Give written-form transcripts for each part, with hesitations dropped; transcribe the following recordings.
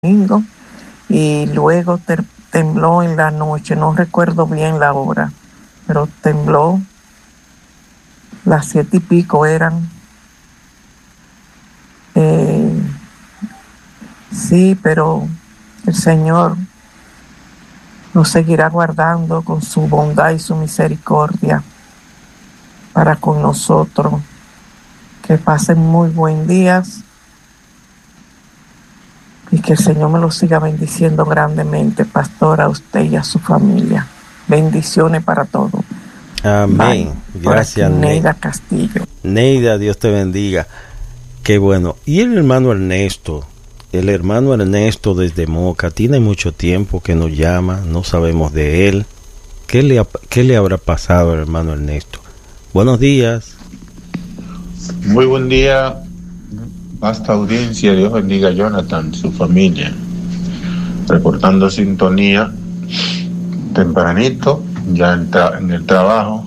domingo y luego tembló en la noche, no recuerdo bien la hora, pero tembló, las 7:00 eran. Sí, pero el Señor nos seguirá guardando con su bondad y su misericordia para con nosotros. Que pasen muy buen días y que el Señor me lo siga bendiciendo grandemente, pastor, a usted y a su familia. Bendiciones para todos. Amén. Bye. Gracias, Neida Castillo. Neida, Dios te bendiga. Qué bueno. Y el hermano Ernesto desde Moca, tiene mucho tiempo que nos llama, no sabemos de él. ¿Qué le habrá pasado al hermano Ernesto? Buenos días. Muy buen día, vasta audiencia. Dios bendiga a Jonathan, su familia. Reportando sintonía tempranito, ya en el trabajo.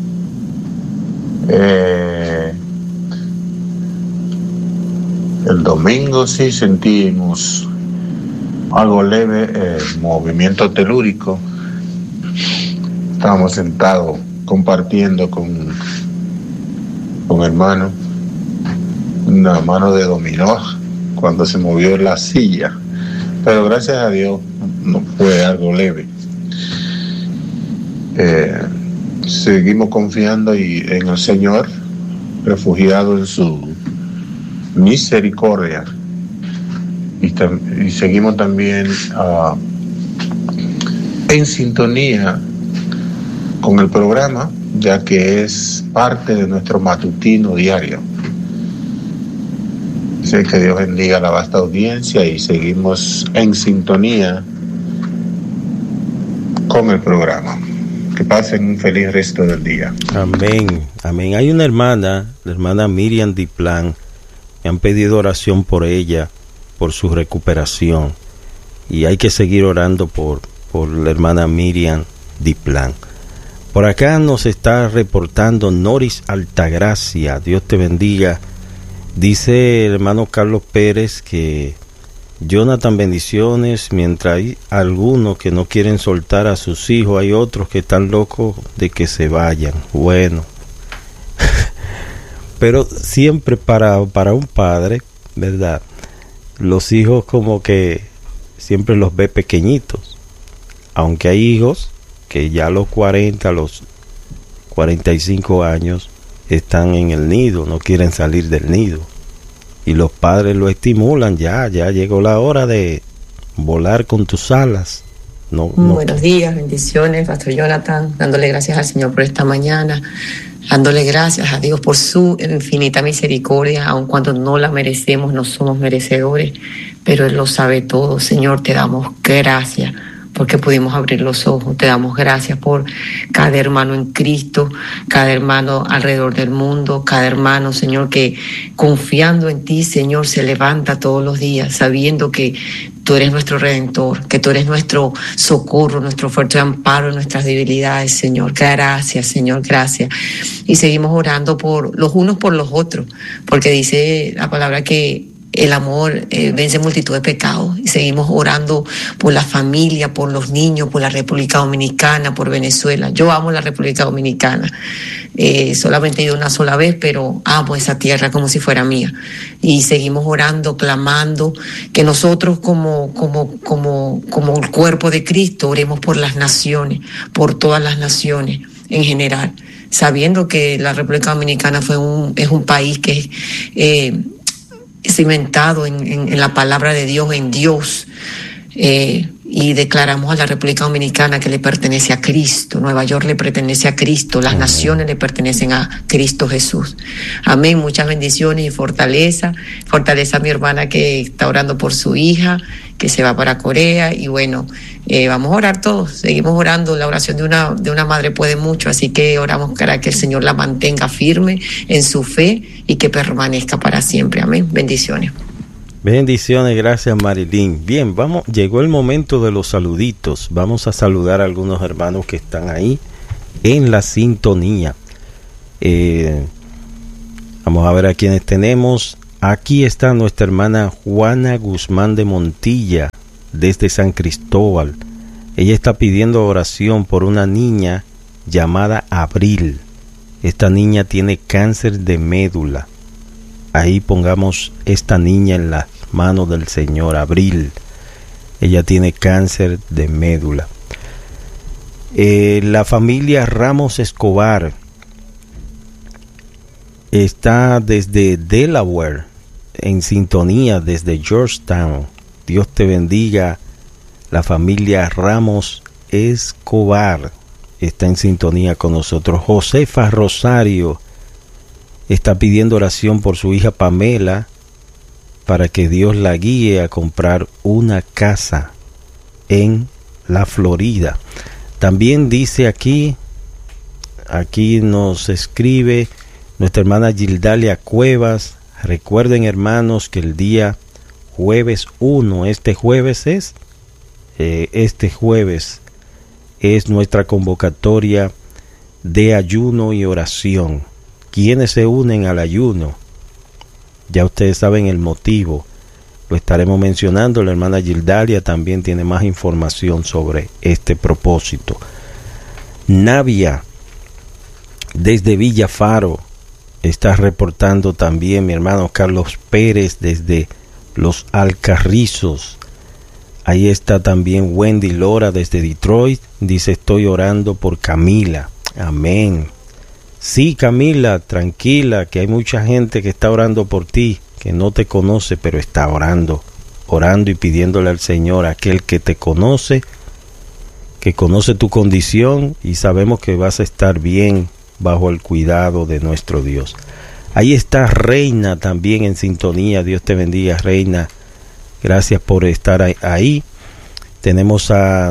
El domingo sí sentimos algo leve, movimiento telúrico. Estábamos sentados compartiendo con hermano una mano de dominó cuando se movió la silla, pero gracias a Dios no fue algo leve. Seguimos confiando en el Señor, refugiado en su misericordia, y seguimos también en sintonía con el programa, ya que es parte de nuestro matutino diario. Sé que Dios bendiga a la vasta audiencia y seguimos en sintonía con el programa. Que pasen un feliz resto del día. Amén, amén. Hay una hermana, la hermana Miriam Diplan. Me han pedido oración por ella, por su recuperación. Y hay que seguir orando por la hermana Miriam Diplan. Por acá nos está reportando Noris Altagracia. Dios te bendiga. Dice el hermano Carlos Pérez que Jonathan, bendiciones. Mientras hay algunos que no quieren soltar a sus hijos, hay otros que están locos de que se vayan. Bueno. Pero siempre para un padre, ¿verdad? Los hijos como que siempre los ve pequeñitos. Aunque hay hijos que ya a los 40, a los 45 años están en el nido, no quieren salir del nido. Y los padres lo estimulan, ya llegó la hora de volar con tus alas. No. Buenos días, bendiciones, Pastor Jonathan, dándole gracias al Señor por esta mañana, dándole gracias a Dios por su infinita misericordia, aun cuando no la merecemos, no somos merecedores, pero Él lo sabe todo. Señor, te damos gracias porque pudimos abrir los ojos. Te damos gracias por cada hermano en Cristo, cada hermano alrededor del mundo, cada hermano, Señor, que confiando en ti, Señor, se levanta todos los días, sabiendo que tú eres nuestro Redentor, que tú eres nuestro socorro, nuestro fuerte amparo en nuestras debilidades, Señor. Gracias, Señor, gracias. Y seguimos orando por los unos por los otros, porque dice la palabra que el amor vence multitud de pecados, y seguimos orando por la familia, por los niños, por la República Dominicana, por Venezuela. Yo amo la República Dominicana, solamente he ido una sola vez, pero amo esa tierra como si fuera mía. Y seguimos orando, clamando, que nosotros como el cuerpo de Cristo oremos por las naciones, por todas las naciones en general, sabiendo que la República Dominicana es un país que cimentado en la palabra de Dios, en Dios, y declaramos a la República Dominicana que le pertenece a Cristo. Nueva York le pertenece a Cristo, las naciones le pertenecen a Cristo Jesús. Amén. Muchas bendiciones y fortaleza a mi hermana que está orando por su hija que se va para Corea, y bueno, vamos a orar todos, seguimos orando. La oración de una madre puede mucho, así que oramos para que el Señor la mantenga firme en su fe y que permanezca para siempre. Amén. Bendiciones. Bendiciones, gracias Marilyn. Bien, llegó el momento de los saluditos. Vamos a saludar a algunos hermanos que están ahí en la sintonía. Vamos a ver a quienes tenemos. Aquí está nuestra hermana Juana Guzmán de Montilla, desde San Cristóbal. Ella está pidiendo oración por una niña llamada Abril. Esta niña tiene cáncer de médula. Ahí pongamos esta niña en las manos del Señor. Abril. Ella tiene cáncer de médula. La familia Ramos Escobar está desde Delaware, en sintonía desde Georgetown. Dios te bendiga. La familia Ramos Escobar está en sintonía con nosotros. Josefa Rosario está pidiendo oración por su hija Pamela para que Dios la guíe a comprar una casa en la Florida. También dice aquí nos escribe nuestra hermana Gildalia Cuevas. Recuerden, hermanos, que el día jueves 1, este jueves es nuestra convocatoria de ayuno y oración. ¿Quiénes se unen al ayuno? Ya ustedes saben el motivo. Lo estaremos mencionando. La hermana Gildalia también tiene más información sobre este propósito. Navia, desde Villafaro, está reportando también mi hermano Carlos Pérez desde Los Alcarrizos. Ahí está también Wendy Lora desde Detroit. Dice: estoy orando por Camila. Amén. Sí, Camila, tranquila, que hay mucha gente que está orando por ti, que no te conoce, pero está orando y pidiéndole al Señor, aquel que te conoce, que conoce tu condición, y sabemos que vas a estar bien bajo el cuidado de nuestro Dios. Ahí está Reina también en sintonía. Dios te bendiga, Reina. Gracias por estar ahí. Tenemos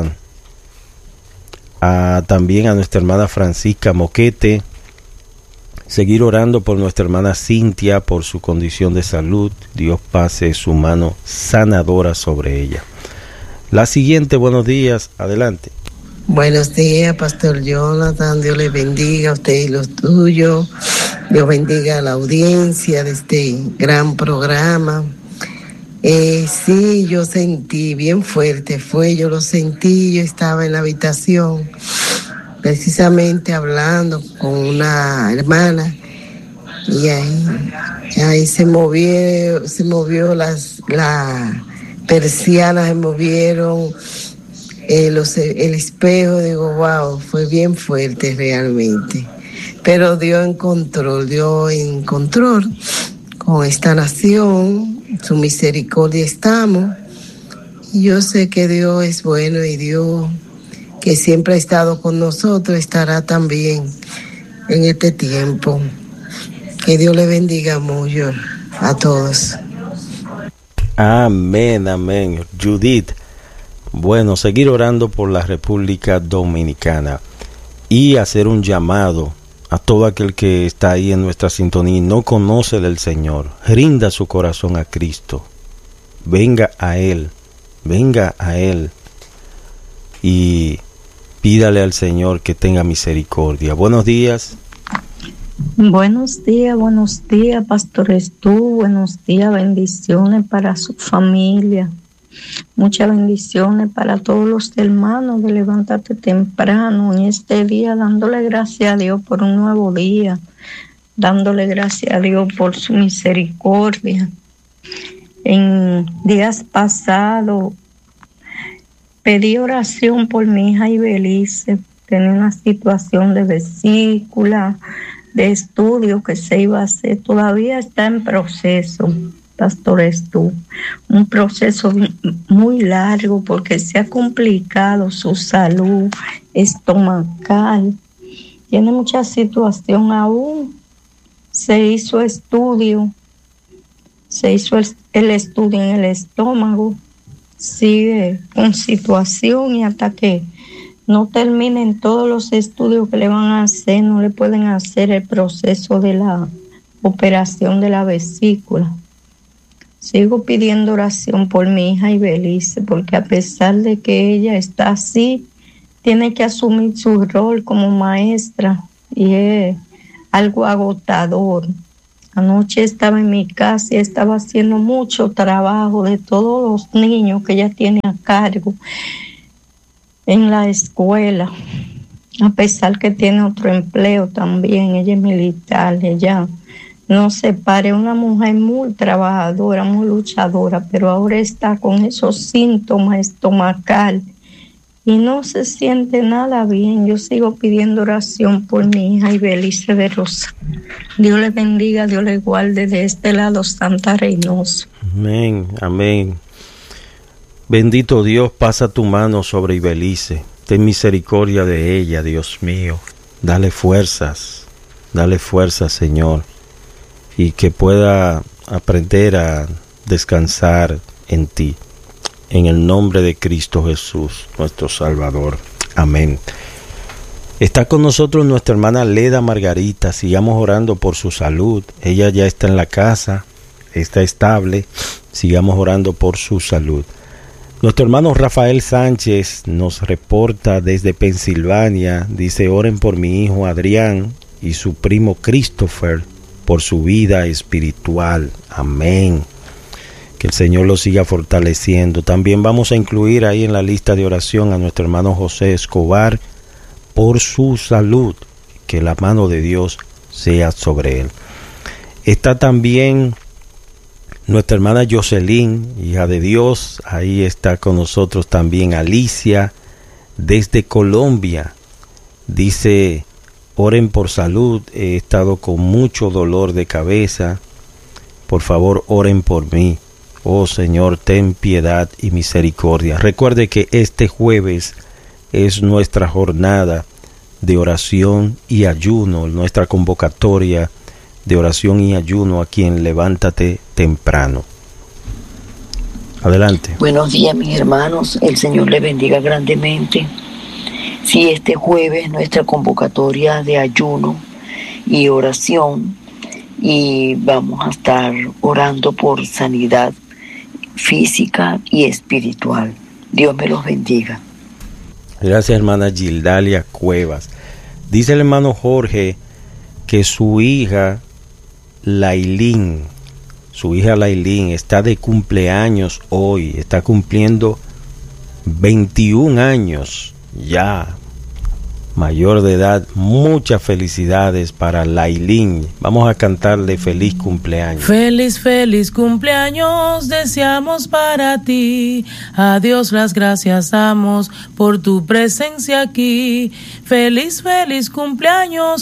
también a nuestra hermana Francisca Moquete. Seguir orando por nuestra hermana Cintia, por su condición de salud. Dios pase su mano sanadora sobre ella. La siguiente, buenos días, adelante. Buenos días, Pastor Jonathan. Dios le bendiga a usted y los tuyos. Dios bendiga a la audiencia de este gran programa. Sí, yo sentí bien fuerte, yo lo sentí. Yo estaba en la habitación precisamente hablando con una hermana y ahí se movió las persianas, se movieron el espejo. Digo, wow, fue bien fuerte realmente, pero Dios en control con esta nación. Su misericordia estamos, y yo sé que Dios es bueno, y Dios, que siempre ha estado con nosotros, estará también en este tiempo. Que Dios le bendiga mucho a todos. Amén, amén. Judith, bueno, seguir orando por la República Dominicana y hacer un llamado a todo aquel que está ahí en nuestra sintonía y no conoce del Señor. Rinda su corazón a Cristo. Venga a Él y pídale al Señor que tenga misericordia. Buenos días. Buenos días, Pastor Estú. Buenos días, bendiciones para su familia. Muchas bendiciones para todos los hermanos de Levántate Temprano en este día, dándole gracias a Dios por un nuevo día, dándole gracias a Dios por su misericordia. En días pasados pedí oración por mi hija Ibelice. Tenía una situación de vesícula, de estudio que se iba a hacer. Todavía está en proceso, Pastor Estú. Un proceso muy largo porque se ha complicado su salud estomacal. Tiene mucha situación aún. Se hizo el estudio en el estómago. Sigue con situación, y hasta que no terminen todos los estudios que le van a hacer, no le pueden hacer el proceso de la operación de la vesícula. Sigo pidiendo oración por mi hija Ibelice, porque a pesar de que ella está así, tiene que asumir su rol como maestra, y es algo agotador. Anoche estaba en mi casa y estaba haciendo mucho trabajo de todos los niños que ella tiene a cargo en la escuela, a pesar que tiene otro empleo también. Ella es militar, ella no se pare, una mujer muy trabajadora, muy luchadora, pero ahora está con esos síntomas estomacales y no se siente nada bien. Yo sigo pidiendo oración por mi hija Ibelice de Rosa. Dios le bendiga, Dios le guarde de este lado, Santa Reynoso. Amén, amén. Bendito Dios, pasa tu mano sobre Ibelice. Ten misericordia de ella, Dios mío. Dale fuerzas, Señor. Y que pueda aprender a descansar en ti. En el nombre de Cristo Jesús, nuestro Salvador. Amén. Está con nosotros nuestra hermana Leda Margarita. Sigamos orando por su salud. Ella ya está en la casa, está estable. Sigamos orando por su salud. Nuestro hermano Rafael Sánchez nos reporta desde Pensilvania. Dice: oren por mi hijo Adrián y su primo Christopher por su vida espiritual. Amén. Que el Señor lo siga fortaleciendo. También vamos a incluir ahí en la lista de oración a nuestro hermano José Escobar por su salud. Que la mano de Dios sea sobre él. Está también nuestra hermana Jocelyn, hija de Dios. Ahí está con nosotros también Alicia desde Colombia. Dice: oren por salud. He estado con mucho dolor de cabeza. Por favor, oren por mí. Oh Señor, ten piedad y misericordia. Recuerde que este jueves es nuestra jornada de oración y ayuno, nuestra convocatoria de oración y ayuno aquí en Levántate Temprano. Adelante. Buenos días, mis hermanos. El Señor les bendiga grandemente. Sí, este jueves nuestra convocatoria de ayuno y oración, y vamos a estar orando por sanidad física y espiritual. Dios me los bendiga. Gracias, hermana Gildalia Cuevas. Dice el hermano Jorge que su hija Lailín está de cumpleaños hoy. Está cumpliendo 21 años ya, mayor de edad. Muchas felicidades para Lailín. Vamos a cantarle feliz cumpleaños. Feliz, feliz cumpleaños deseamos para ti. A Dios las gracias damos por tu presencia aquí. Feliz, feliz cumpleaños